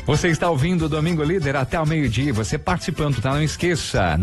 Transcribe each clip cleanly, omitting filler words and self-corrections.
Você está ouvindo o Domingo Líder até o meio-dia. Você participando, tá? Não esqueça,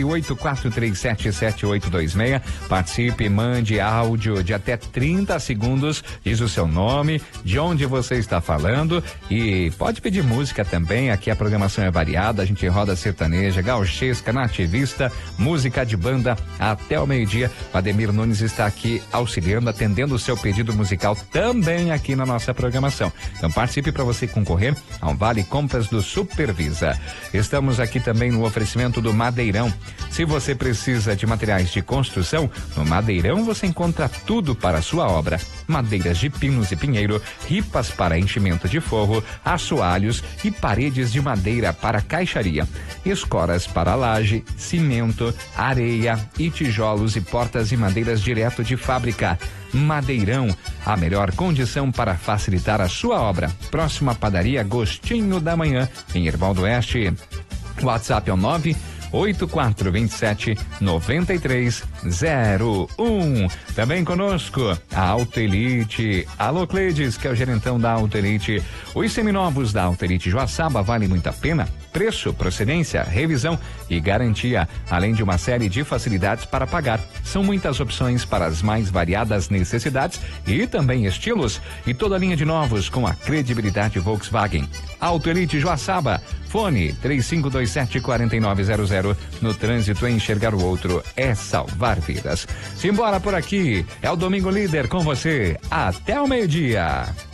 984377826. Participe, mande áudio de até 30 segundos. Diz o seu nome, de onde você está falando e pode pedir música também. Aqui a programação é variada. A gente roda sertaneja, gauchesca, nativista, música de banda até o meio-dia. O Ademir Nunes está aqui auxiliando, atendendo o seu pedido musical também aqui na nossa programação. Então participe para você concorrer a um Vale Compras do Supervisa. Estamos aqui também no oferecimento do Madeirão. Se você precisa de materiais de construção, no Madeirão você encontra tudo para a sua obra. Madeiras de pinos e pinheiro, ripas para enchimento de forro, assoalhos e paredes de madeira para caixaria. Escoras para laje, cimento, areia e tijolos e portas e madeiras direto de fábrica. Madeirão, a melhor condição para facilitar a sua obra. Próxima padaria Gostinho da Manhã, em Erval do Oeste. WhatsApp é o 984279301. Também conosco a Auto Elite. Alô Cleides, que é o gerentão da Auto Elite. Os seminovos da Auto Elite Joaçaba vale muito a pena. Preço, procedência, revisão e garantia, além de uma série de facilidades para pagar. São muitas opções para as mais variadas necessidades e também estilos. E toda a linha de novos com a credibilidade Volkswagen. Auto Elite Joaçaba. Fone 3527-4900. No trânsito, enxergar o outro é salvar vidas. Simbora por aqui. É o Domingo Líder com você até o meio-dia.